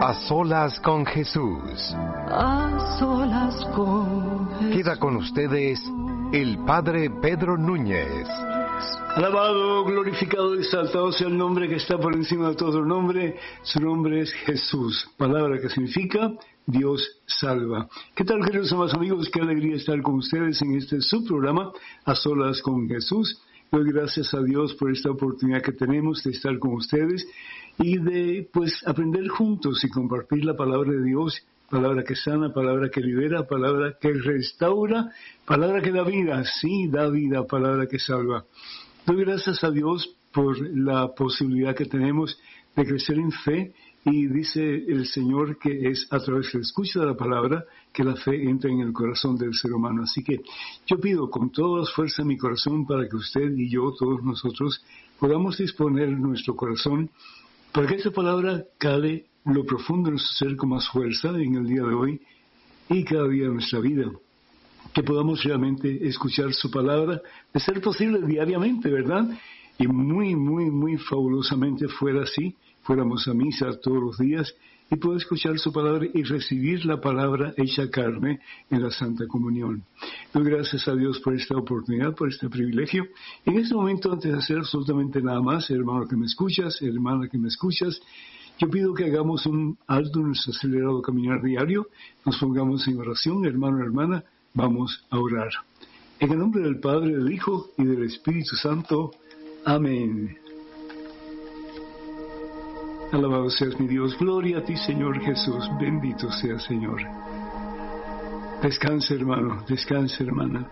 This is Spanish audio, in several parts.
A solas con Jesús. A solas con Jesús. Queda con ustedes el Padre Pedro Núñez. Alabado, glorificado, exaltado sea el nombre que está por encima de todo nombre. Su nombre es Jesús, palabra que significa Dios salva. ¿Qué tal, queridos amados amigos? Qué alegría estar con ustedes en este subprograma, A Solas con Jesús. Doy gracias a Dios por esta oportunidad que tenemos de estar con ustedes y de, aprender juntos y compartir la palabra de Dios, palabra que sana, palabra que libera, palabra que restaura, palabra que da vida, sí, da vida, palabra que salva. Doy gracias a Dios por la posibilidad que tenemos de crecer en fe, y dice el Señor que es a través de la escucha de la palabra que la fe entra en el corazón del ser humano. Así que yo pido con toda la fuerza de mi corazón para que usted y yo, todos nosotros, podamos disponer nuestro corazón para que esta palabra cale lo profundo de nuestro ser con más fuerza en el día de hoy y cada día de nuestra vida. Que podamos realmente escuchar su palabra, de ser posible diariamente, ¿verdad? Y muy fabulosamente fuera así, fuéramos a misa todos los días y poder escuchar su palabra y recibir la palabra hecha carne en la Santa Comunión. Doy gracias a Dios por esta oportunidad, por este privilegio. En este momento, antes de hacer absolutamente nada más, hermano que me escuchas, hermana que me escuchas, yo pido que hagamos un alto en nuestro acelerado caminar diario, nos pongamos en oración, hermano, hermana, vamos a orar. En el nombre del Padre, del Hijo y del Espíritu Santo. Amén. Alabado seas mi Dios, gloria a ti, Señor Jesús, bendito seas, Señor. Descansa, hermano, descansa, hermana.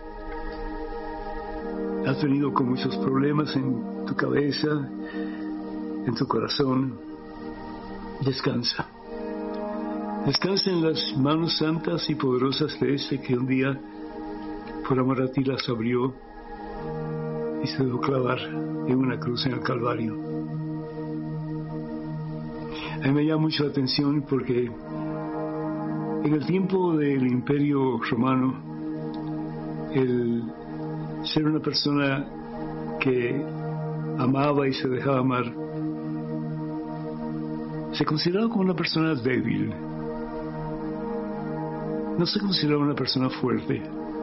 Has venido con muchos problemas en tu cabeza, en tu corazón. Descansa. Descansa en las manos santas y poderosas de ese que un día, por amor a ti, las abrió y se dejó clavar en una cruz en el Calvario. A mí me llama mucho la atención porque en el tiempo del Imperio Romano, el ser una persona que amaba y se dejaba amar se consideraba como una persona débil. No se consideraba una persona fuerte.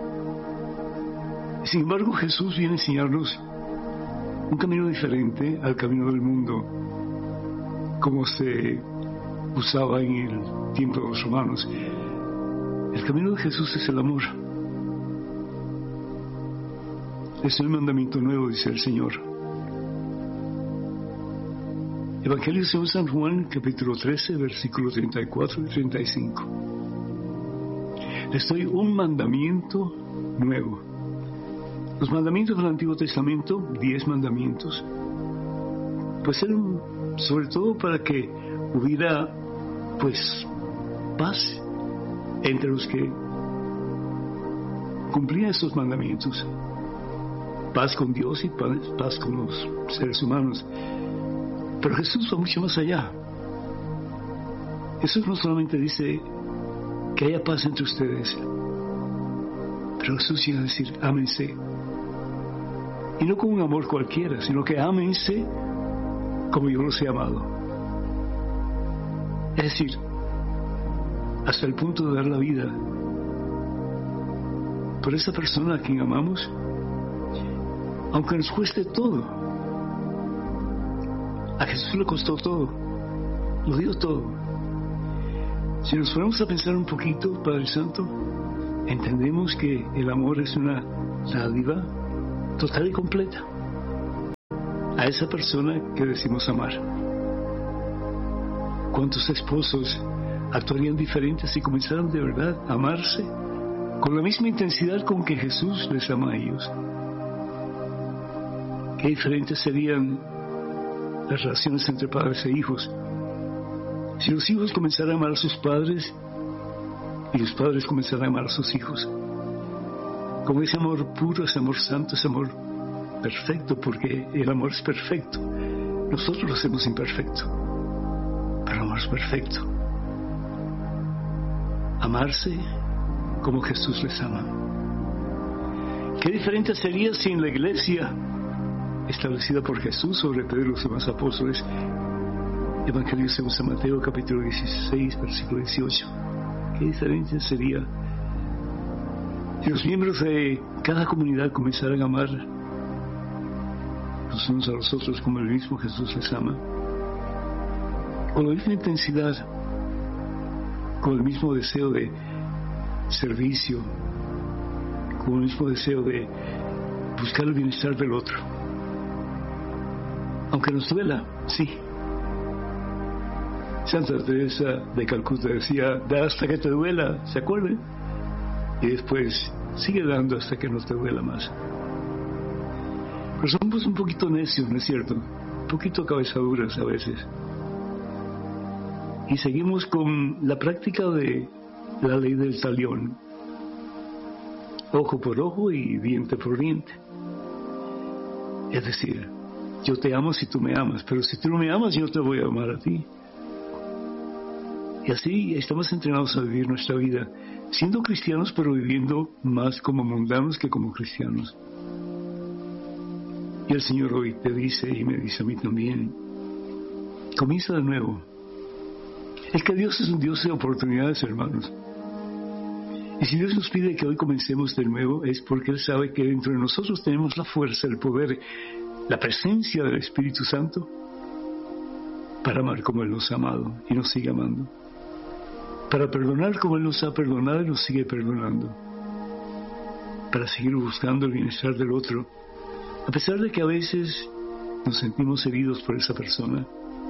Sin embargo, Jesús viene a enseñarnos un camino diferente al camino del mundo, como se usaba en el tiempo de los romanos. El camino de Jesús es el amor. Es el mandamiento nuevo, dice el Señor. Evangelio según San Juan, capítulo 13, versículos 34 y 35. Les doy un mandamiento nuevo. Los mandamientos del Antiguo Testamento, 10 mandamientos, pues eran sobre todo para que hubiera, paz entre los que cumplían esos mandamientos. Paz con Dios y paz con los seres humanos. Pero Jesús va mucho más allá. Jesús no solamente dice que haya paz entre ustedes, pero Jesús llega a decir, ámense. Y no con un amor cualquiera, sino que ámense como yo los he amado. Es decir, hasta el punto de dar la vida por esa persona a quien amamos, aunque nos cueste todo. A Jesús le costó todo, lo dio todo. Si nos ponemos a pensar un poquito, Padre Santo, entendemos que el amor es una dádiva total y completa a esa persona que decimos amar. ¿Cuántos esposos actuarían diferentes si comenzaran de verdad a amarse con la misma intensidad con que Jesús les ama a ellos? Qué diferentes serían las relaciones entre padres e hijos si los hijos comenzaran a amar a sus padres y los padres comenzaran a amar a sus hijos con ese amor puro, ese amor santo, ese amor perfecto, porque el amor es perfecto. Nosotros lo hacemos imperfecto, pero el amor es perfecto. Amarse como Jesús les ama. Qué diferente sería si en la iglesia establecida por Jesús sobre Pedro y los demás apóstoles Evangelio según San Mateo, capítulo 16, versículo 18. ¿Qué diferencia sería si los miembros de cada comunidad comenzaran a amar los unos a los otros como el mismo Jesús les ama? Con la misma intensidad, con el mismo deseo de servicio, con el mismo deseo de buscar el bienestar del otro. Aunque nos duela, sí. Santa Teresa de Calcuta decía, da hasta que te duela, ¿se acuerdan? Y después sigue dando hasta que no te duela más. Pero somos un poquito necios, ¿no es cierto? Un poquito cabezaduras a veces. Y seguimos con la práctica de la ley del talión. Ojo por ojo y diente por diente. Es decir, yo te amo si tú me amas, pero si tú no me amas, yo te voy a amar a ti. Y así estamos entrenados a vivir nuestra vida, siendo cristianos, pero viviendo más como mundanos que como cristianos. Y el Señor hoy te dice, y me dice a mí también, comienza de nuevo. Es que Dios es un Dios de oportunidades, hermanos. Y si Dios nos pide que hoy comencemos de nuevo, es porque Él sabe que dentro de nosotros tenemos la fuerza, el poder, la presencia del Espíritu Santo para amar como Él nos ha amado y nos sigue amando. Para perdonar como Él nos ha perdonado y nos sigue perdonando. Para seguir buscando el bienestar del otro, a pesar de que a veces nos sentimos heridos por esa persona.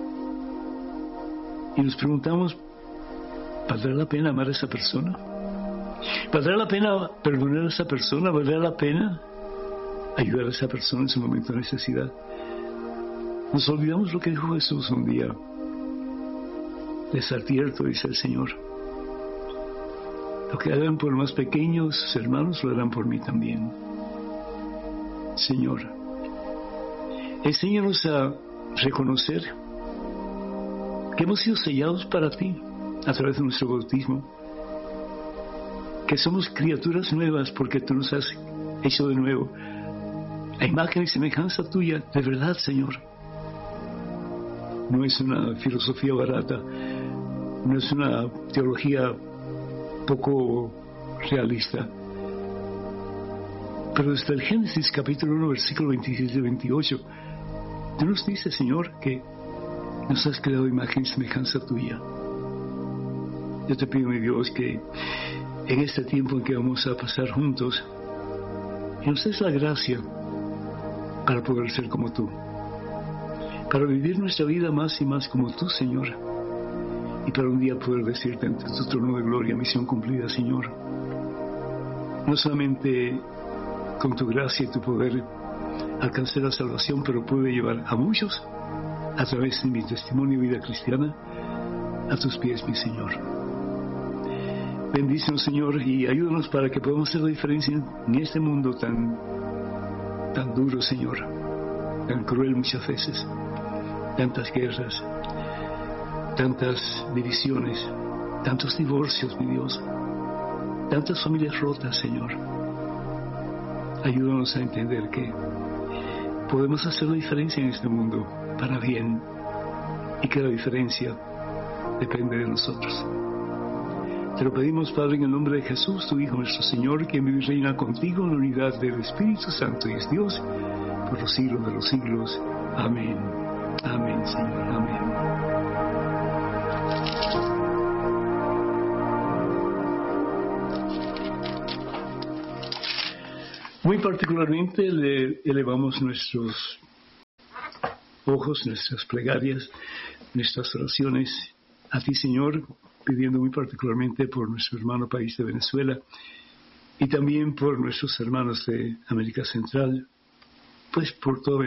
Y nos preguntamos, ¿valdrá la pena amar a esa persona? ¿Valdrá la pena perdonar a esa persona? ¿Valdrá la pena ayudar a esa persona en su momento de necesidad? Nos olvidamos lo que dijo Jesús un día. Les advierto, dice el Señor, lo que hagan por los más pequeños, sus hermanos, lo harán por mí también. Señor, enséñanos a reconocer que hemos sido sellados para ti a través de nuestro bautismo, que somos criaturas nuevas porque tú nos has hecho de nuevo a imagen y semejanza tuya, de verdad, Señor. No es una filosofía barata, no es una teología poco realista. Pero desde el Génesis capítulo 1, versículo 27 y 28, tú nos dices, Señor, que nos has creado imagen y semejanza tuya. Yo te pido, mi Dios, que en este tiempo en que vamos a pasar juntos, que nos des la gracia para poder ser como tú, para vivir nuestra vida más y más como tú, Señor, y para un día poder decirte ante tu trono de gloria, misión cumplida, Señor. No solamente con tu gracia y tu poder alcancé la salvación, pero pude llevar a muchos a través de mi testimonio y vida cristiana a tus pies, mi Señor. Bendícenos, Señor, y ayúdanos para que podamos hacer la diferencia en este mundo tan duro, Señor, tan cruel muchas veces, tantas guerras, tantas divisiones, tantos divorcios, mi Dios, tantas familias rotas, Señor. Ayúdanos a entender que podemos hacer la diferencia en este mundo para bien y que la diferencia depende de nosotros. Te lo pedimos, Padre, en el nombre de Jesús, tu Hijo, nuestro Señor, que vive y reina contigo en la unidad del Espíritu Santo y es Dios por los siglos de los siglos. Amén. Amén, Señor. Amén. Muy particularmente le elevamos nuestros ojos, nuestras plegarias, nuestras oraciones a ti, Señor, pidiendo muy particularmente por nuestro hermano país de Venezuela y también por nuestros hermanos de América Central, pues por todo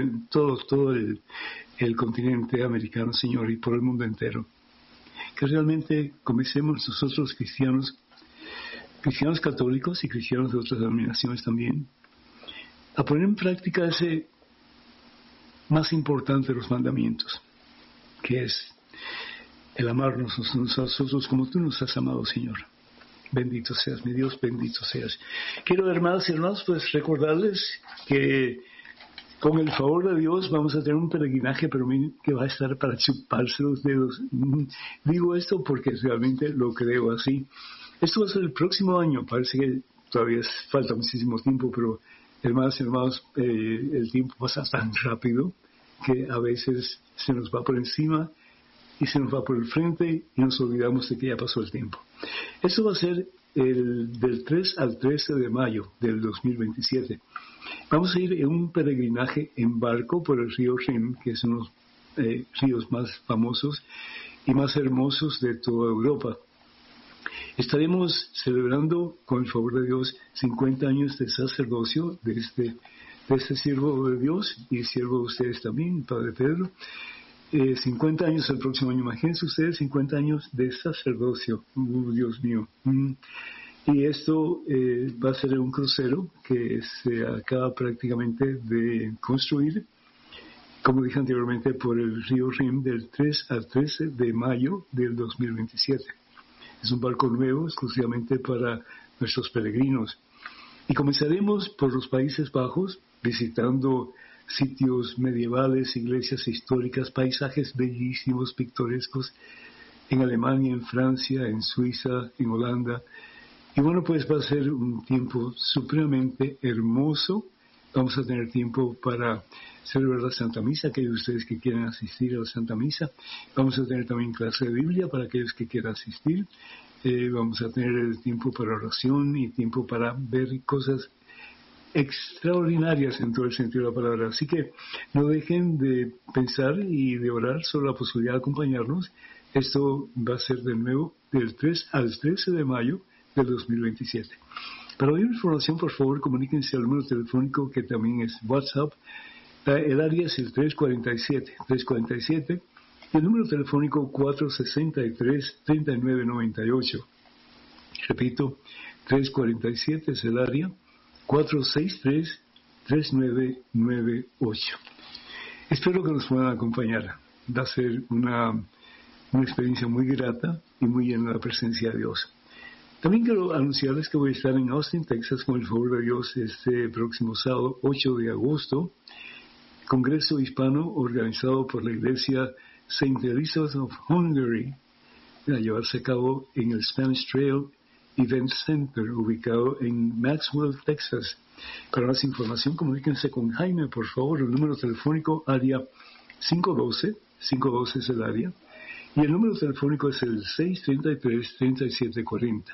el continente americano, Señor, y por el mundo entero. Que realmente comencemos nosotros cristianos católicos y cristianos de otras denominaciones también, a poner en práctica ese más importante de los mandamientos, que es el amarnos a nosotros como tú nos has amado, Señor. Bendito seas, mi Dios, bendito seas. Quiero, hermanas y hermanos, pues recordarles que Con el favor de Dios vamos a tener un peregrinaje, pero que va a estar para chuparse los dedos. Digo esto porque realmente lo creo así. Esto va a ser el próximo año, parece que todavía falta muchísimo tiempo, pero hermanos y hermanos, el tiempo pasa tan rápido que a veces se nos va por encima y se nos va por el frente y nos olvidamos de que ya pasó el tiempo. Esto va a ser del 3 al 13 de mayo del 2027. Vamos a ir en un peregrinaje en barco por el río Rin, que es uno de los ríos más famosos y más hermosos de toda Europa. Estaremos celebrando, con el favor de Dios, 50 años de sacerdocio de este siervo de Dios y siervo de ustedes también, Padre Pedro. 50 años el próximo año, imagínense ustedes, 50 años de sacerdocio, Dios mío. Y esto va a ser un crucero que se acaba prácticamente de construir, como dije anteriormente, por el río Rin del 3 al 13 de mayo del 2027. Es un barco nuevo exclusivamente para nuestros peregrinos. Y comenzaremos por los Países Bajos, visitando sitios medievales, iglesias históricas, paisajes bellísimos, pintorescos, en Alemania, en Francia, en Suiza, en Holanda. Y bueno, pues va a ser un tiempo supremamente hermoso. Vamos a tener tiempo para celebrar la Santa Misa, aquellos de ustedes que quieran asistir a la Santa Misa. Vamos a tener también clase de Biblia para aquellos que quieran asistir. Vamos a tener el tiempo para oración y tiempo para ver cosas extraordinarias en todo el sentido de la palabra. Así que no dejen de pensar y de orar sobre la posibilidad de acompañarnos. Esto va a ser de nuevo del 3 al 13 de mayo del 2027. Para mayor información, por favor, comuníquense al número telefónico que también es WhatsApp. El área es el 347 y el número telefónico 463-3998. Repito, 347 es el área, 463-3998. Espero que nos puedan acompañar. Va a ser una experiencia muy grata y muy llena de la presencia de Dios. También quiero anunciarles que voy a estar en Austin, Texas, con el favor de Dios, este próximo sábado, 8 de agosto, Congreso Hispano organizado por la Iglesia St. Elizabeth of Hungary, a llevarse a cabo en el Spanish Trail Event Center, ubicado en Maxwell, Texas. Para más información, comuníquense con Jaime, por favor. El número telefónico, área 512 es el área, y el número telefónico es el 633-3740.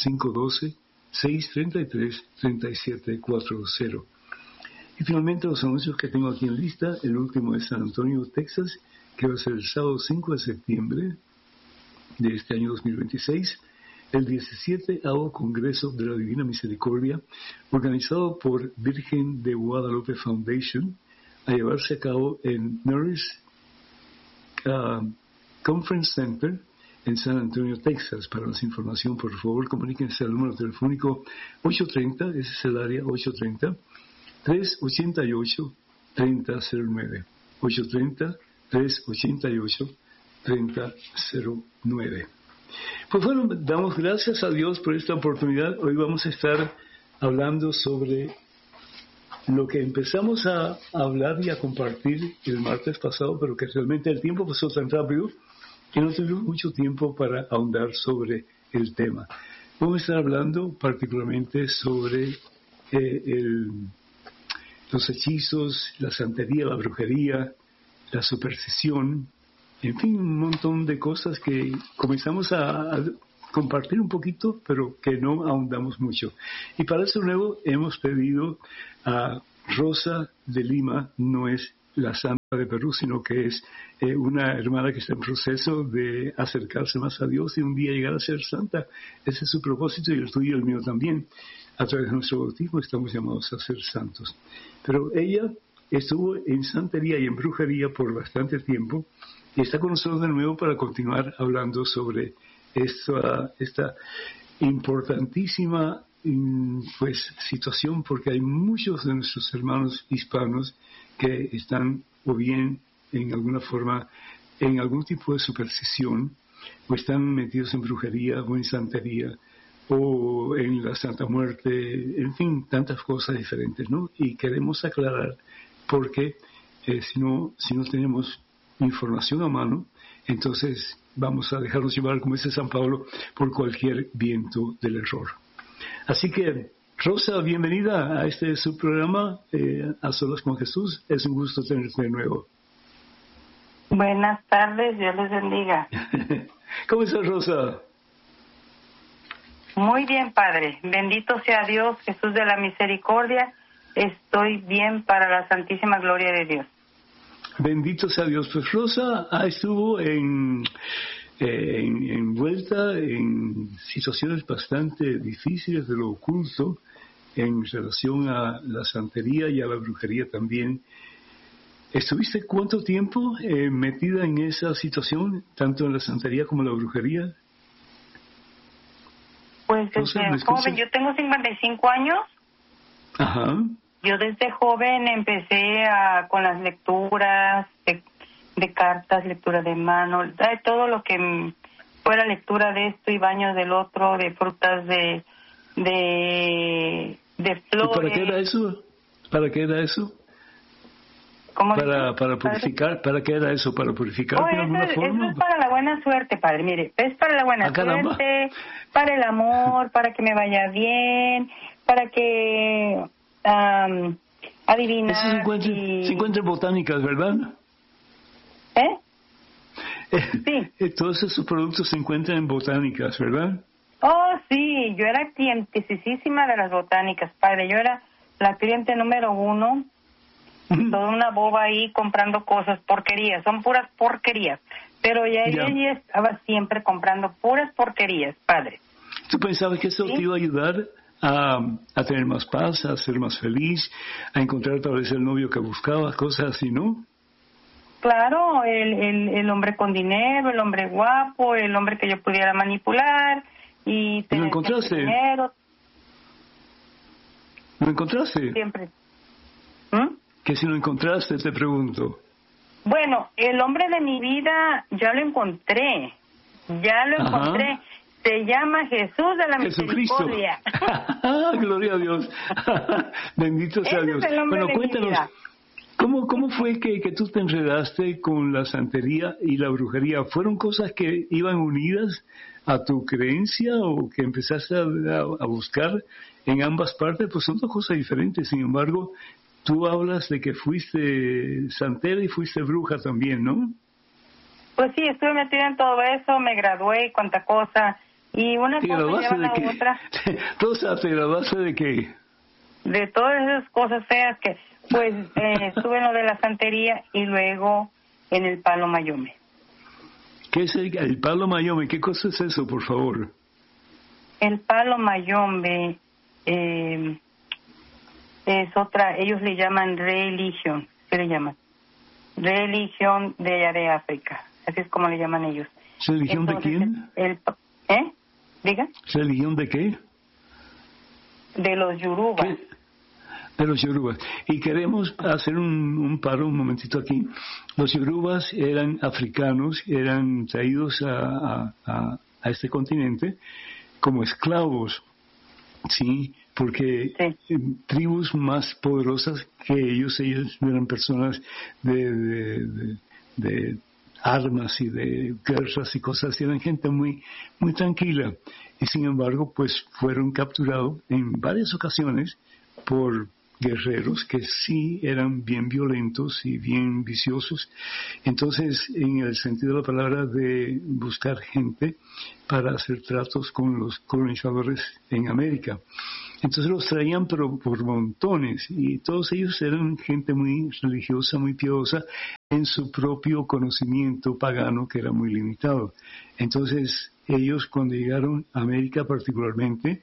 512-633-3740. Y finalmente los anuncios que tengo aquí en lista. El último es San Antonio, Texas, que va a ser el sábado 5 de septiembre de este año 2026, el 17º Congreso de la Divina Misericordia, organizado por Virgen de Guadalupe Foundation, a llevarse a cabo en Norris Conference Center en San Antonio, Texas. Para más información, por favor, comuníquense al número telefónico 830, ese es el área, 830-388-3009. 830-388-3009. Pues bueno, damos gracias a Dios por esta oportunidad. Hoy vamos a estar hablando sobre lo que empezamos a hablar y a compartir el martes pasado, pero que realmente el tiempo pasó tan rápido que no tuvimos mucho tiempo para ahondar sobre el tema. Vamos a estar hablando particularmente sobre los hechizos, la santería, la brujería, la superstición, en fin, un montón de cosas que comenzamos a compartir un poquito, pero que no ahondamos mucho. Y para eso nuevo hemos pedido a Rosa de Lima, no es la santa de Perú, sino que es una hermana que está en proceso de acercarse más a Dios y un día llegar a ser santa. Ese es su propósito, y el tuyo y el mío también. A través de nuestro bautismo estamos llamados a ser santos. Pero ella estuvo en santería y en brujería por bastante tiempo y está con nosotros de nuevo para continuar hablando sobre esta importantísima situación, porque hay muchos de nuestros hermanos hispanos que están o bien en alguna forma en algún tipo de superstición, o están metidos en brujería o en santería o en la Santa Muerte, en fin, tantas cosas diferentes, ¿no? Y queremos aclarar porque si no tenemos información a mano, entonces vamos a dejarnos llevar, como dice San Pablo, por cualquier viento del error. Así que, Rosa, bienvenida a este subprograma, A Solas con Jesús. Es un gusto tenerte de nuevo. Buenas tardes, Dios les bendiga. ¿Cómo estás, Rosa? Muy bien, Padre. Bendito sea Dios, Jesús de la misericordia. Estoy bien para la santísima gloria de Dios. Bendito sea Dios. Pues Rosa estuvo envuelta en situaciones bastante difíciles de lo oculto en relación a la santería y a la brujería también. ¿Estuviste cuánto tiempo metida en esa situación, tanto en la santería como en la brujería? Pues desde joven, yo tengo 55 años. Ajá. Yo desde joven empecé con las lecturas de cartas, lectura de mano, todo lo que fuera lectura de esto y baños del otro, de frutas, de flores. ¿Para qué era eso? ¿Para qué era eso? Para purificar. ¿Para qué era eso? ¿Para purificar de alguna forma? Eso es para la buena suerte, Padre. Mire, es para la buena suerte, para el amor, para que me vaya bien, para que adivinar. Eso se encuentra en botánicas, ¿verdad? Sí. Todos esos productos se encuentran en botánicas, ¿verdad? Oh, sí. Yo era clientisísima de las botánicas, Padre. Yo era la cliente número 1. Toda una boba ahí comprando cosas, porquerías, son puras porquerías. Pero ella estaba siempre comprando puras porquerías, Padre. ¿Tú pensabas que eso te iba a ayudar a tener más paz, a ser más feliz, a encontrar tal vez el novio que buscabas, cosas así, no? Claro, el hombre con dinero, el hombre guapo, el hombre que yo pudiera manipular y tener ¿Lo encontraste? Dinero. ¿Lo encontraste? Siempre. ¿Qué si lo encontraste, te pregunto? Bueno, el hombre de mi vida ya lo encontré. Se llama Jesús de la misericordia. Gloria a Dios. Bendito sea Dios. Bueno, cuéntanos, ¿cómo fue que tú te enredaste con la santería y la brujería? ¿Fueron cosas que iban unidas a tu creencia o que empezaste a buscar en ambas partes? Pues son dos cosas diferentes. Sin embargo, tú hablas de que fuiste santera y fuiste bruja también, ¿no? Pues sí, estuve metida en todo eso, me gradué y cuanta cosa. Y una cosa lleva a la otra. Rosa, ¿te graduaste de qué? De todas esas cosas feas que, pues, estuve en lo de la santería y luego en el palo mayome. ¿Qué es el palo mayome? ¿Qué cosa es eso, por favor? El palo mayombe es otra, ellos le llaman religión, ¿qué le llaman? Religión de allá de África, así es como le llaman ellos. ¿Religión de quién? ¿Diga? ¿Religión de qué? De los yorubas. ¿Qué? De los yorubas. Y queremos hacer un paro un momentito aquí. Los yorubas eran africanos, eran traídos a este continente como esclavos, ¿sí? Porque tribus más poderosas que ellos eran personas de armas y de guerras y cosas, eran gente muy, muy tranquila. Y sin embargo, pues fueron capturados en varias ocasiones por guerreros que sí eran bien violentos y bien viciosos. Entonces, en el sentido de la palabra de buscar gente para hacer tratos con los colonizadores en América. Entonces los traían pero por montones y todos ellos eran gente muy religiosa, muy piadosa en su propio conocimiento pagano que era muy limitado. Entonces ellos cuando llegaron a América particularmente,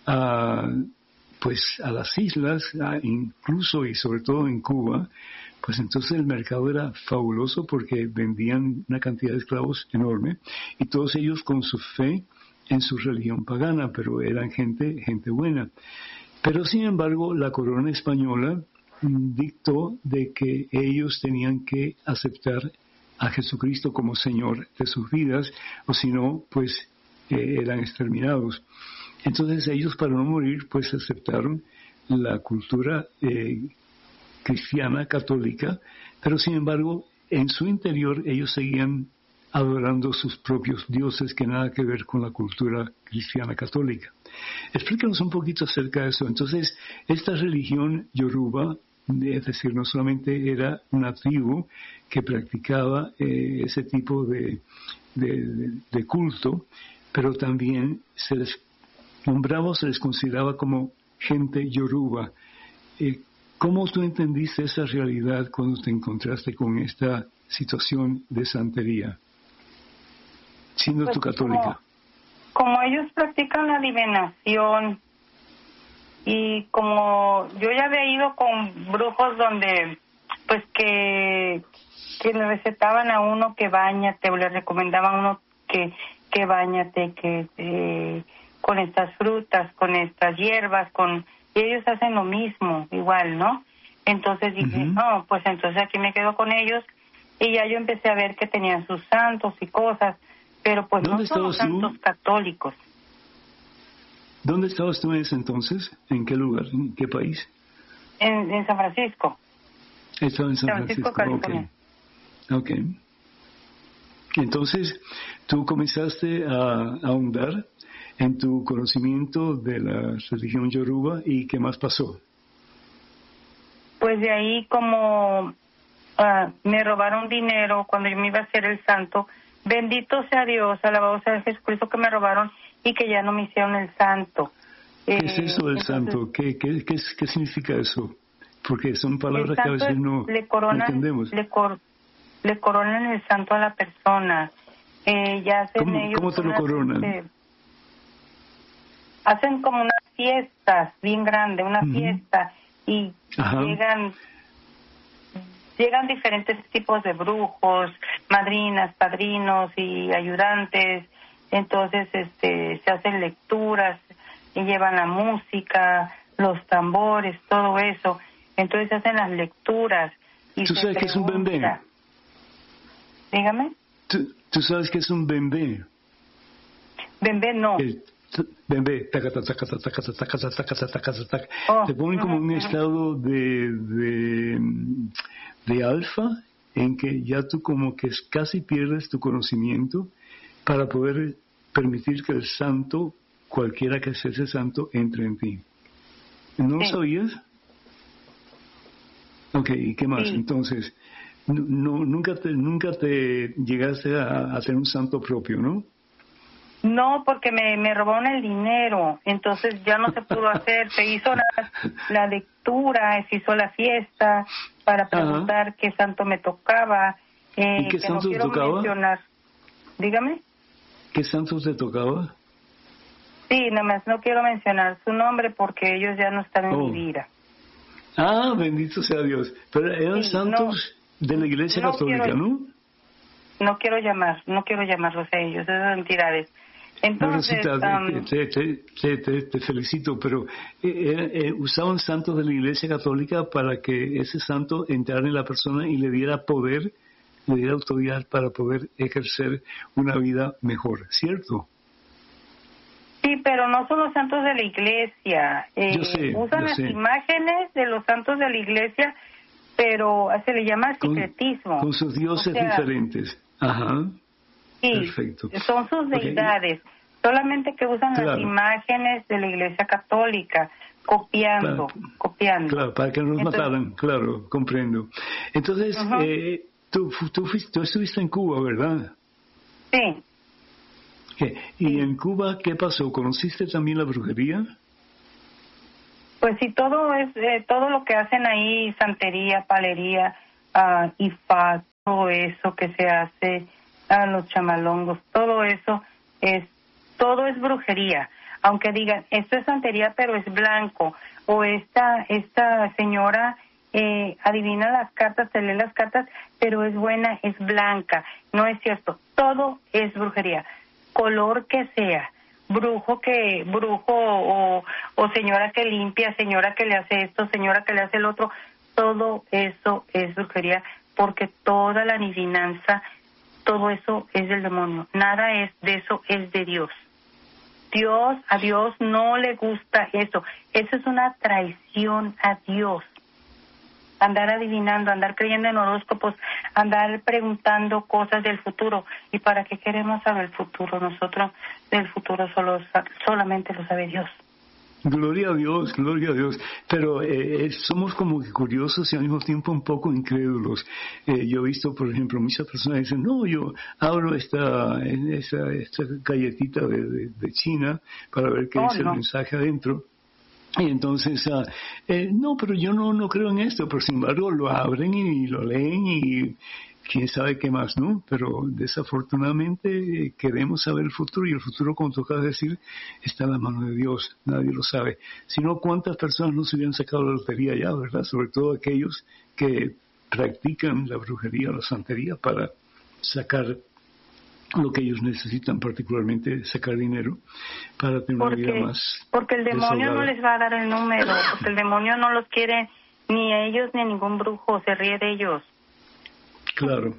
pues a las islas, incluso y sobre todo en Cuba, pues entonces el mercado era fabuloso porque vendían una cantidad de esclavos enorme y todos ellos con su fe en su religión pagana, pero eran gente buena. Pero sin embargo la corona española dictó de que ellos tenían que aceptar a Jesucristo como Señor de sus vidas, o si no, pues eran exterminados. Entonces ellos, para no morir, pues aceptaron la cultura cristiana, católica, pero sin embargo, en su interior ellos seguían adorando sus propios dioses que nada que ver con la cultura cristiana católica. Explícanos un poquito acerca de eso. Entonces, esta religión yoruba, es decir, no solamente era una tribu que practicaba ese tipo de culto, pero también se les nombraba, se les consideraba como gente yoruba. ¿Cómo tú entendiste esa realidad cuando te encontraste con esta situación de santería, siendo Pues tú católica? Como ellos practican la adivinación y como yo ya había ido con brujos donde pues que le recetaban a uno que báñate o le recomendaban a uno que báñate, que con estas frutas, con estas hierbas, y ellos hacen lo mismo, igual, ¿no? Entonces dije, no, pues entonces aquí me quedo con ellos y ya yo empecé a ver que tenían sus santos y cosas, pero pues no son santos católicos. ¿Dónde estabas tú en ese entonces? ¿En qué lugar? ¿En qué país? En San Francisco. Estaba en San Francisco, California. Okay. Entonces, tú comenzaste a ahondar en tu conocimiento de la religión yoruba, ¿y qué más pasó? Pues de ahí como me robaron dinero cuando yo me iba a hacer el santo, bendito sea Dios, alabado sea Jesucristo, que me robaron y que ya no me hicieron el santo. ¿Qué es eso del santo? ¿Qué significa eso? Porque son palabras que a veces no entendemos. Le coronan el santo a la persona. Ya hacen ellos ¿Cómo te lo coronan? Hacen como unas fiestas bien grandes, una fiesta, y llegan diferentes tipos de brujos, madrinas, padrinos y ayudantes. Entonces se hacen lecturas y llevan la música, los tambores, todo eso. Entonces se hacen las lecturas. Y ¿Tú sabes qué es un bembé? Dígame. ¿Tú sabes qué es un bembé? Bembé no. Bembé, te ponen como un estado de alfa, en que ya tú como que casi pierdes tu conocimiento para poder permitir que el santo, cualquiera que sea ese santo, entre en ti. ¿No lo sabías? Ok, ¿y qué más? Sí. Entonces, nunca te llegaste a tener un santo propio, ¿no? No, porque me robaron el dinero, entonces ya no se pudo hacer. Se hizo la lectura, se hizo la fiesta para preguntar qué santo me tocaba. ¿Y qué santo te tocaba? Mencionar. Dígame. ¿Qué santo te tocaba? Sí, nada más no quiero mencionar su nombre porque ellos ya no están en mi vida. Ah, bendito sea Dios. Pero eran santos de la Iglesia Católica, ¿no? No quiero llamarlos a ellos, esas entidades. Entonces, te felicito, pero usaban santos de la Iglesia Católica para que ese santo entrara en la persona y le diera poder, le diera autoridad para poder ejercer una vida mejor, ¿cierto? Sí, pero no son los santos de la Iglesia. Usan las imágenes de los santos de la Iglesia, pero se le llama secretismo. Con sus dioses diferentes. Ajá. Sí, perfecto. Son sus deidades. Solamente que usan las imágenes de la Iglesia Católica, copiando. Claro, para que no nos mataran, claro, comprendo. Entonces, tú estuviste en Cuba, ¿verdad? Sí. ¿Y en Cuba qué pasó? ¿Conociste también la brujería? Pues sí, todo lo que hacen ahí, santería, palería, ifá, todo eso que se hace, los chamalongos, todo eso todo es brujería. Aunque digan, esto es santería, pero es blanco, o esta señora adivina las cartas, te lee las cartas, pero es buena, es blanca. No es cierto, todo es brujería. Color que sea, brujo o señora que limpia, señora que le hace esto, señora que le hace el otro, todo eso es brujería, porque toda la adivinanza, todo eso es del demonio, nada de eso es de Dios. A Dios no le gusta eso es una traición a Dios. andar adivinando, andar creyendo en horóscopos, andar preguntando cosas del futuro. ¿Y para qué queremos saber el futuro? Nosotros del futuro solamente lo sabe Dios. Gloria a Dios, gloria a Dios. Pero somos como que curiosos y al mismo tiempo un poco incrédulos. Yo he visto, por ejemplo, muchas personas dicen, no, yo abro esta galletita de China para ver qué dice el mensaje adentro. Y entonces, no, pero yo no creo en esto, pero sin embargo lo abren y lo leen y quién sabe qué más, ¿no? Pero desafortunadamente queremos saber el futuro y el futuro, como tú acabas de decir, está en la mano de Dios, nadie lo sabe. Si no, ¿cuántas personas no se hubieran sacado la lotería ya, verdad? Sobre todo aquellos que practican la brujería o la santería para sacar lo que ellos necesitan, particularmente sacar dinero para tener una vida más porque el demonio desahogada. no les va a dar el número, porque el demonio no los quiere ni a ellos ni a ningún brujo, se ríe de ellos. Claro.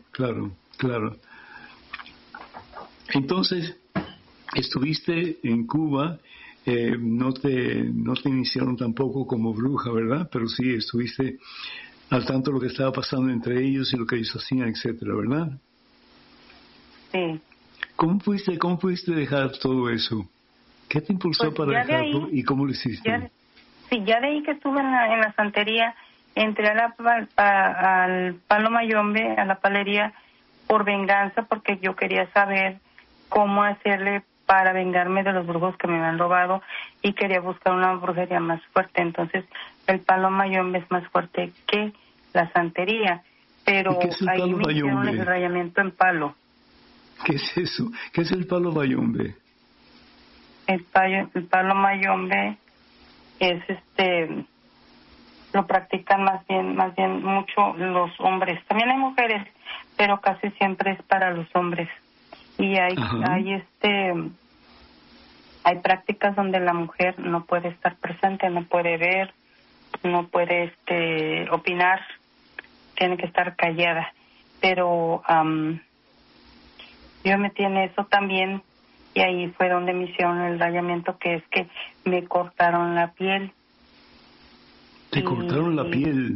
Entonces, estuviste en Cuba, no te iniciaron tampoco como bruja, ¿verdad? Pero sí estuviste al tanto de lo que estaba pasando entre ellos y lo que ellos hacían, etcétera, ¿verdad? Sí. ¿Cómo pudiste dejar todo eso? ¿Qué te impulsó para dejarlo y cómo lo hiciste? Ya de ahí que estuve en la santería, entré al Palo Mayombe, a la palería, por venganza, porque yo quería saber cómo hacerle para vengarme de los brujos que me habían robado y quería buscar una brujería más fuerte. Entonces, el Palo Mayombe es más fuerte que la santería, pero ahí me hicieron el rayamiento en palo. ¿Qué es eso? ¿Qué es el Palo Mayombe? El Palo Mayombe es lo practican más bien mucho los hombres. También hay mujeres, pero casi siempre es para los hombres. Y hay prácticas donde la mujer no puede estar presente, no puede ver, no puede opinar, tiene que estar callada. Pero yo me metí en eso también y ahí fue donde me hicieron el rayamiento, que es que me cortaron la piel. ¿Te cortaron la piel?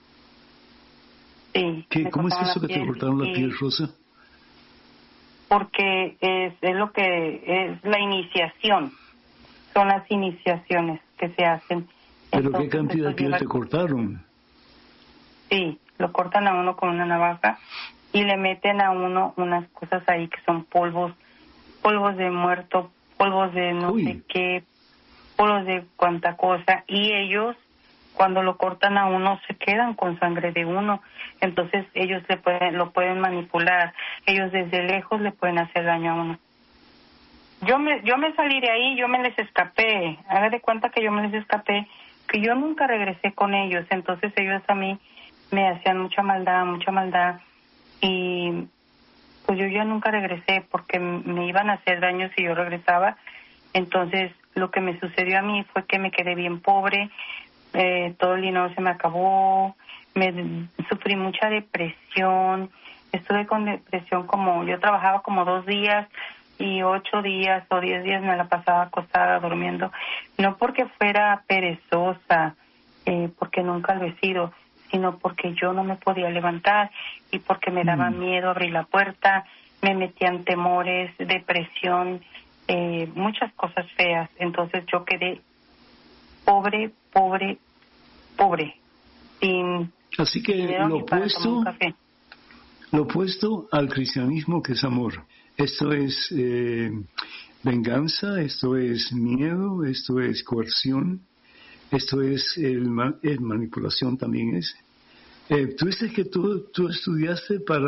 Sí. ¿Cómo es eso que te cortaron la piel, Rosa? Porque es lo que es la iniciación. Son las iniciaciones que se hacen. ¿Pero entonces, qué cantidad de piel te cortaron? Sí, lo cortan a uno con una navaja y le meten a uno unas cosas ahí que son polvos de muerto, polvos de no sé qué, polvos de cuanta cosa, y ellos cuando lo cortan a uno se quedan con sangre de uno, entonces ellos lo pueden manipular, ellos desde lejos le pueden hacer daño a uno. Yo me salí de ahí, yo me les escapé, haga de cuenta que yo me les escapé, que yo nunca regresé con ellos, entonces ellos a mí me hacían mucha maldad, y pues yo ya nunca regresé porque me iban a hacer daño si yo regresaba. Entonces lo que me sucedió a mí fue que me quedé bien pobre, todo el dinero se me acabó, sufrí mucha depresión, estuve con depresión yo trabajaba como 2 días y 8 días o 10 días me la pasaba acostada durmiendo, no porque fuera perezosa, porque nunca lo he sido, sino porque yo no me podía levantar y porque me daba miedo abrir la puerta, me metían temores, depresión, muchas cosas feas. Entonces yo quedé pobre. Así que lo opuesto al cristianismo, que es amor. Esto es venganza, esto es miedo, esto es coerción, esto es manipulación también es. Tú dices que tú estudiaste para